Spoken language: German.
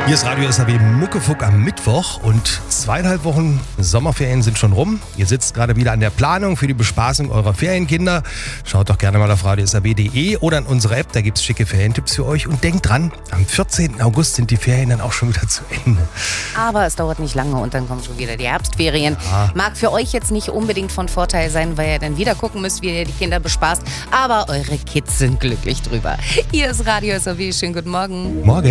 Hier ist Radio SAW Muckefuck am Mittwoch und 2,5 Wochen Sommerferien sind schon rum. Ihr sitzt gerade wieder an der Planung für die Bespaßung eurer Ferienkinder. Schaut doch gerne mal auf radiosaw.de oder in unsere App, da gibt es schicke Ferientipps für euch. Und denkt dran, am 14. August sind die Ferien dann auch schon wieder zu Ende. Aber es dauert nicht lange und dann kommen schon wieder die Herbstferien. Ja. Mag für euch jetzt nicht unbedingt von Vorteil sein, weil ihr dann wieder gucken müsst, wie ihr die Kinder bespaßt. Aber eure Kids sind glücklich drüber. Hier ist Radio SAW. Schönen guten Morgen. Morgen.